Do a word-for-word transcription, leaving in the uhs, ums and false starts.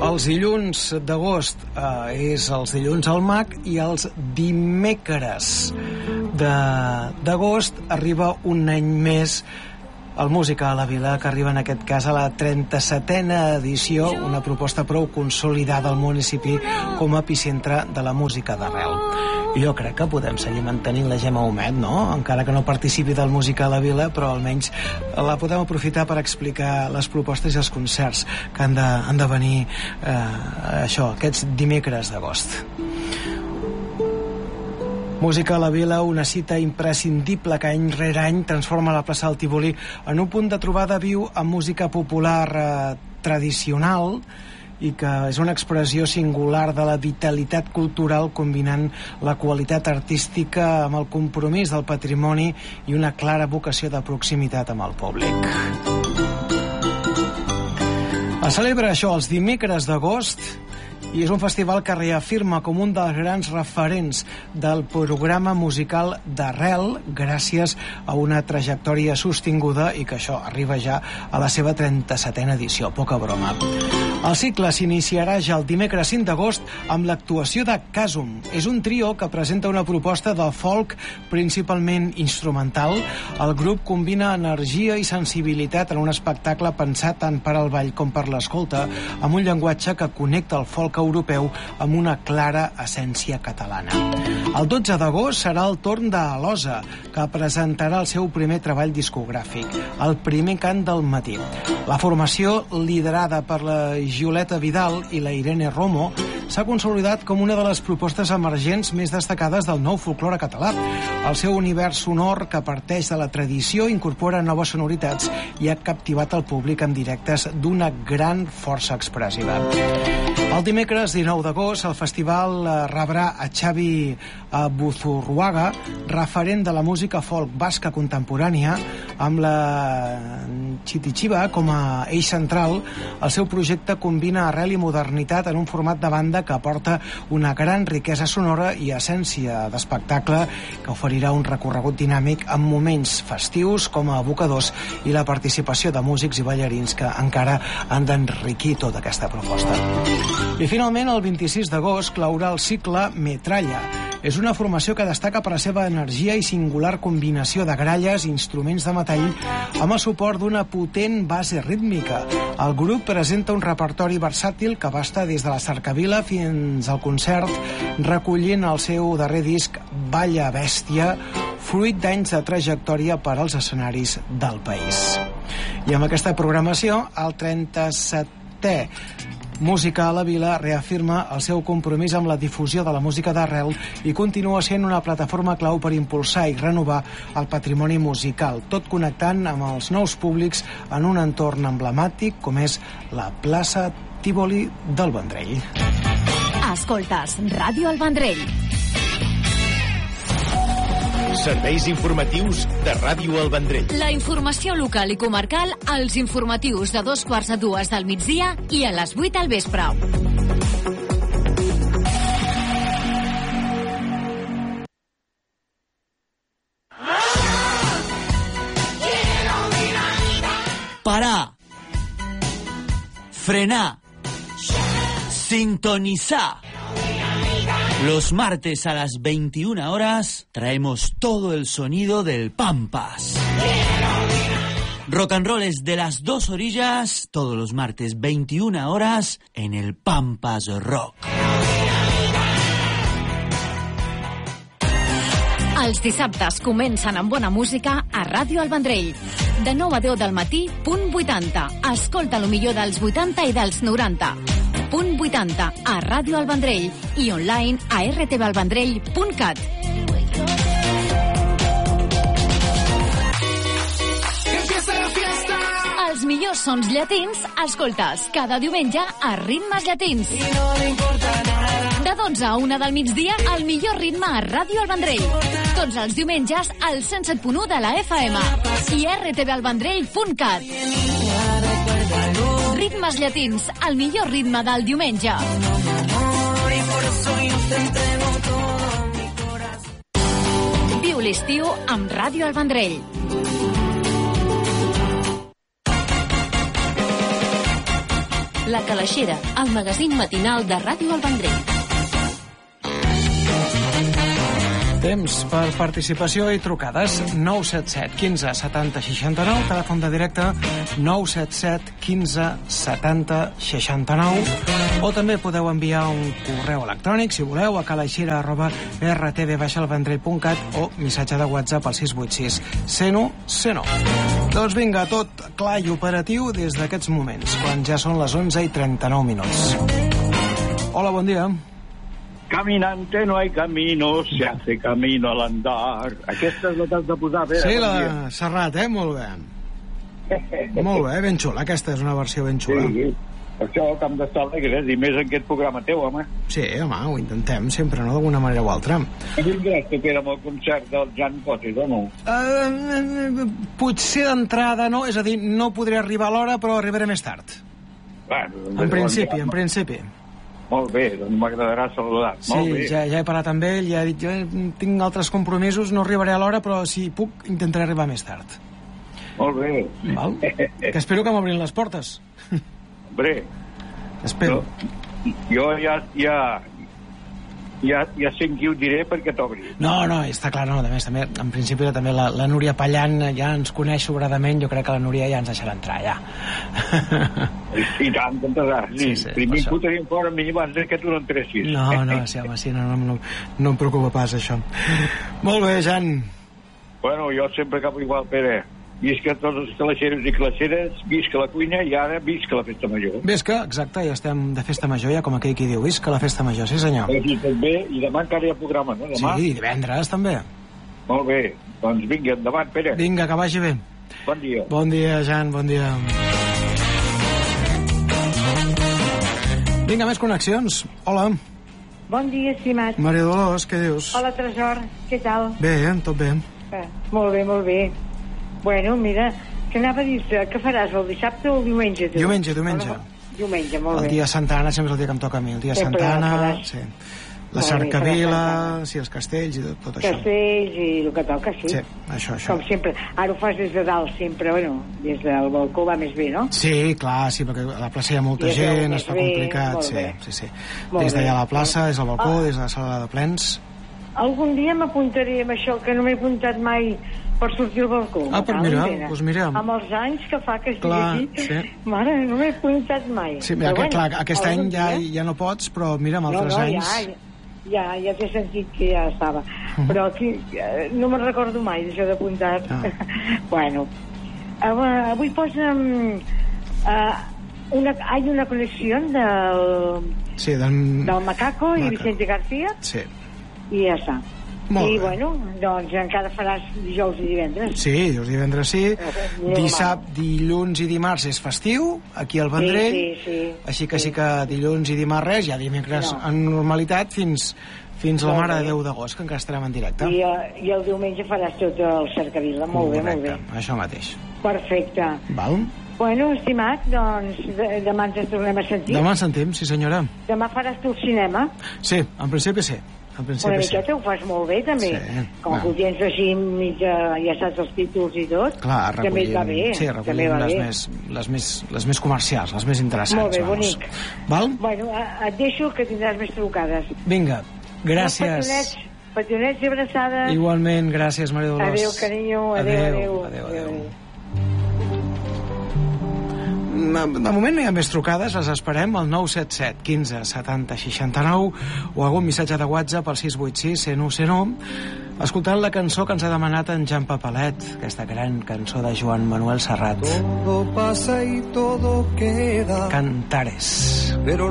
Els dilluns d'agost eh, és els dilluns al Mag i els dimecres d'agost arriba un any més el Música a la Vila, que arriba en aquest cas a la trenta-setena edició, una proposta prou consolidada al municipi com a epicentre de la música d'arrel. I jo crec que podem seguir mantenint la Gemma Humet, no? Encara que no participi del Música a la Vila, però almenys la podem aprofitar per explicar les propostes i els concerts que han de, han de venir eh, això, aquests dimecres d'agost. Música a la Vila, una cita imprescindible que any rere any transforma la plaça del Tívoli en un punt de trobada viu amb música popular eh, tradicional i que és una expressió singular de la vitalitat cultural, combinant la qualitat artística amb el compromís del patrimoni i una clara vocació de proximitat amb el públic. Es celebra això els dimecres d'agost i és un festival que reafirma com un dels grans referents del programa musical d'arrel gràcies a una trajectòria sostinguda i que això arriba ja a la seva trenta-setena edició, poca broma. El cicle s'iniciarà ja el dimecres cinc d'agost amb l'actuació de Casum. És un trio que presenta una proposta de folk principalment instrumental. El grup combina energia i sensibilitat en un espectacle pensat tant per al ball com per l'escolta, amb un llenguatge que connecta el folk europeu amb una clara essència catalana. El dotze d'agost serà el torn d'Alosa, que presentarà el seu primer treball discogràfic, El primer cant del matí. La formació, liderada per la Gioleta Vidal i la Irene Romo, s'ha consolidat com una de les propostes emergents més destacades del nou folklore català. El seu univers sonor, que parteix de la tradició, incorpora noves sonoritats i ha captivat el públic amb directes d'una gran força expressiva. El dimecres dinou d'agost el festival rebrà a Xavi Buzurruaga, referent de la música folk basca contemporània, amb la Chitichiva com a eix central. El seu projecte combina arrel i modernitat en un format de banda que aporta una gran riquesa sonora i essència d'espectacle que oferirà un recorregut dinàmic amb moments festius com a abocadors i la participació de músics i ballarins que encara han d'enriquir tota aquesta proposta. I finalment, el vint-i-sis d'agost claurà el cicle Metralla. És una formació que destaca per la seva energia i singular combinació de gralles i instruments de metall amb el suport d'una potent base rítmica. El grup presenta un repertori versàtil que abasta des de la cercavila fins al concert, recollint el seu darrer disc Balla Bèstia, fruit d'anys de trajectòria per als escenaris del país. I amb aquesta programació, el trenta-setè Música a la Vila reafirma el seu compromís amb la difusió de la música d'arrel i continua sent una plataforma clau per impulsar i renovar el patrimoni musical, tot connectant amb els nous públics en un entorn emblemàtic com és la plaça Tívoli del Vendrell. Escoltes Ràdio El Vendrell. Serveis informatius de Ràdio El Vendrell. La informació local i comarcal als informatius de dos quarts a dues del migdia i a les vuit al vespre. Parar. Frenar. Sintonizar. Los martes a las veintiuna horas traemos todo el sonido del Pampas. Rock and roll es de las dos orillas, todos los martes veintiuna horas en el Pampas Rock. Els dissabtes comencen amb bona música a Ràdio El Vendrell. De nou a deu del matí, punt vuitanta. Escolta lo millor dels vuitanta i dels noranta. Punt vuitanta a Ràdio El Vendrell i online a r t v el vendrell punt cat. Els millors sons llatins escoltes cada diumenge a Ritmes Llatins. De dotze a una del migdia, el millor ritme a Ràdio El Vendrell. Tots els diumenges al cent set punt u de la F M i r t v el vendrell punt cat. Ritmes Llatins, el millor ritme del diumenge. Viu l'estiu amb Ràdio El Vendrell. La Calaixera, el magazín matinal de Ràdio El Vendrell. Temps per participació i trucades. Nou set set quinze setanta seixanta-nou, telèfon de directe nou set set quinze setanta seixanta-nou, o també podeu enviar un correu electrònic, si voleu, a calaixera arroba r t v el vendrell punt cat o missatge de WhatsApp al sis vuit sis cent u cent u. Doncs vinga, tot clar i operatiu des d'aquests moments, quan ja són les onze i trenta-nou minuts. Hola, bon dia. Caminante no hay camino, se hace camino al andar. Aquesta és la que has de posar, bé. Sí, la Serrat, eh? Molt bé. Molt bé, ben xula. Aquesta és una versió ben xula. Sí, sí. Per això que hem d'estar alegres, i més en aquest programa teu, home. Sí, home, ho intentem sempre, no? D'alguna manera o altra. I vindràs que era amb el concert del Jan Cotes, o no? Uh, potser d'entrada no, és a dir, no podré arribar a l'hora, però arribaré més tard. Bueno, en principi, en principi. Molt bé, doncs m'agradarà saludar. Sí, Molt bé. ja, ja he parlat amb ell, ja he dit, jo tinc altres compromisos, no arribaré a l'hora, però si puc, intentaré arribar més tard. Molt bé. Val? Que espero que m'obrin les portes. Hombre, espero. No, jo ja, ja, ja, ja sé qui ho diré perquè t'obri. No, no, està clar, no, a més, també, en principi també la, la Núria Pallan ja ens coneix sobradament, jo crec que la Núria ja ens deixarà entrar, ja. I tant, t'entrarà. Sí, sí, sí, primer fotaríem fora a mi abans que tu no entressis. No, no, sí, home, sí, no, no, no, no em preocupa pas, això. Molt bé, Jan. Bueno, jo sempre cap igual, Pere. Visca tots els calaixeros i calaixeres, visca la cuina i ara visca la festa major. Visca, exacte, ja estem de festa major, ja com aquell qui diu, visca la festa major, sí senyor. I també, i demà encara hi ha programa, no? Demà? Sí, i divendres també. Molt bé, doncs vinga, endavant, Pere. Vinga, que vagi bé. Bon dia. Bon dia, Jan, bon dia. Vinga, més connexions. Hola. Bon dia, estimat. Maria Dolors, què dius? Hola, Tresor, què tal? Bé, tot bé. Eh, molt bé, molt bé. Bueno, mira, que anava a dir-te, què faràs, el dissabte o el diumenge? Tu? Diumenge, diumenge. Diumenge, molt bé. El dia de Santa Anna sempre és el dia que em toca a mi. El dia de Santa Anna, sí. La cercavila, sí, els castells i tot, tot això. Castells i el que toca, sí. Sí, això, això. Com sempre. Ara ho fas des de dalt, sempre, bueno, des del balcó va més bé, no? Sí, clar, sí, perquè a la plaça hi ha molta gent, es fa complicat, sí, sí, sí. Des d'allà a la plaça, des del balcó, des de la sala de plens. Algun dia m'apuntaré amb això, que no m'he apuntat mai per sortir al balcó. Ah, però mira, doncs mira. Amb els anys que fa que estic clar, aquí, sí. Mare, no m'he apuntat mai. Sí, mira, que, bueno, clar, aquest any ja, ja no pots, però mira, amb altres no, no, anys... Ja, ja, ja t'he sentit que ja estava. Uh-huh. Però aquí eh, no me'n recordo mai d'això d'apuntar. Ah. Bueno, avui, avui posa'm... Uh, una, hay una connexió del... Sí, del... Del Macaco i Macaco. Vicente García. Sí. I ja està. Molt I bé. bueno, doncs encara faràs dijous i divendres. Sí, dijous i divendres sí. Dissabte, dilluns i dimarts és festiu, aquí al Vendrell. Sí, sí, sí. Així que sí. sí que dilluns i dimarts res, ja dimecres no. en normalitat fins, fins la Mare de Déu d'agost, que encara estarem en directe. I, uh, I el diumenge faràs tot el cercavila. Molt bé, molt bé. Això mateix. Perfecte. Val? Bueno, estimat, doncs de, demà ens tornem a sentir. Demà ens sentim, sí senyora. Demà faràs tu el cinema? Sí, en principi sí. En principi, una miqueta sí. ho fas molt bé, també. Sí, com que ho tens així, mitja, ja saps els títols i tot. Clar, recollim, també va bé. Sí, recollim les més, les, més, les més comercials, les més interessants. Molt bé, vamos. bonic. Val? Bueno, et deixo que tindràs més trucades. Vinga, gràcies. Petonets, petonets i abraçades. Igualment, gràcies, Maria Dolors. Adéu, carinyo. Adéu, adéu. Adéu, adéu. adéu. De moment no hi ha més trucades, les esperem al nou set set quinze setanta seixanta-nou o algun missatge de WhatsApp al sis vuit sis cent u cent u, escoltant la cançó que ens ha demanat en Jan Papalet, aquesta gran cançó de Joan Manuel Serrat. Todo pasa y todo queda. Cantares. Pero